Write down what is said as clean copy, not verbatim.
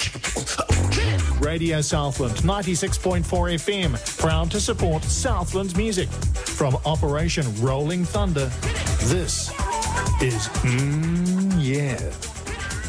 Radio Southland, 96.4 FM, proud to support Southland's music. From Operation Rolling Thunder, this is Yeah.